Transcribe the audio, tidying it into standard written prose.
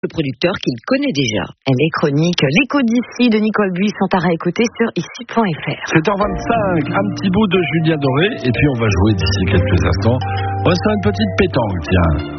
le producteur qu'il connaît déjà. Les chroniques L'écho d'ici de Nicole Buis sont à réécouter sur ici.fr. 7h25, un petit bout de Julien Doré, et puis on va jouer d'ici quelques instants. On va se faire une petite pétanque, tiens.